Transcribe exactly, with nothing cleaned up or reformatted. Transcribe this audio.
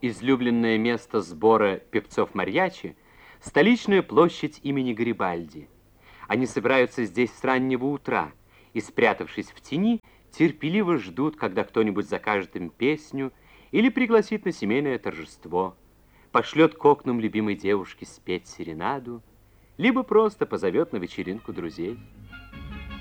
Излюбленное место сбора певцов-марьячи — столичная площадь имени Гарибальди. Они собираются здесь с раннего утра и, спрятавшись в тени, терпеливо ждут, когда кто-нибудь закажет им песню или пригласит на семейное торжество, пошлет к окнам любимой девушки спеть серенаду, либо просто позовет на вечеринку друзей.